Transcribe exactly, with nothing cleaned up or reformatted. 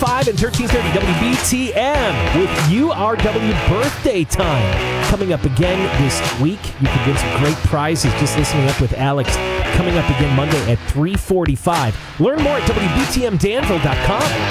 five and thirteen thirty W B T M with U R W birthday time. Coming up again this week. You can win some great prizes just listening up with Alex. Coming up again Monday at three forty-five. Learn more at W B T M Danville dot com.